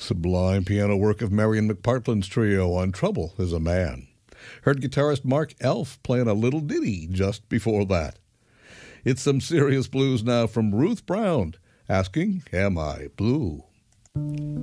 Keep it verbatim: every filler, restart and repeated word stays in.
Sublime piano work of Marion McPartland's trio on Trouble Is a Man. Heard guitarist Mark Elf playing a little ditty just before that. It's some serious blues now from Ruth Brown, asking, Am I Blue?